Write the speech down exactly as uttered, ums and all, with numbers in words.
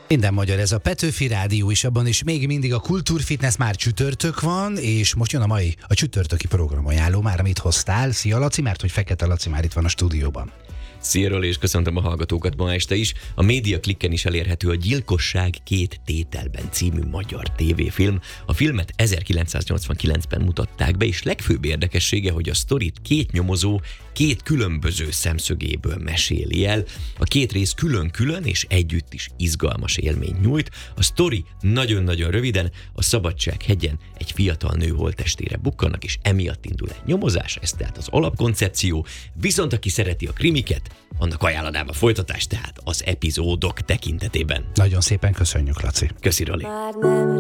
Minden magyar, ez a Petőfi Rádió is, abban is még mindig a Kultúrfitness, már csütörtök van, és most jön a mai, a csütörtöki programajánló, már amit hoztál. Szia Laci, mert hogy Fekete Laci már itt van a stúdióban. Szia Roli, és köszöntöm a hallgatókat ma este is. A Média Klikken is elérhető a Gyilkosság két tételben című magyar tévéfilm. A filmet ezerkilencszáznyolcvankilencben mutatták be, és legfőbb érdekessége, hogy a sztorit két nyomozó két különböző szemszögéből meséli el. A két rész külön-külön és együtt is izgalmas élményt nyújt. A sztori nagyon-nagyon röviden: a Szabadsághegyen egy fiatal nő holttestére bukkannak, és emiatt indul egy nyomozás, ez tehát az alapkoncepció. Viszont aki szereti a krimiket, annak ajánlanám a folytatást, tehát az epizódok tekintetében. Nagyon szépen köszönjük, Laci. Köszi, Roli.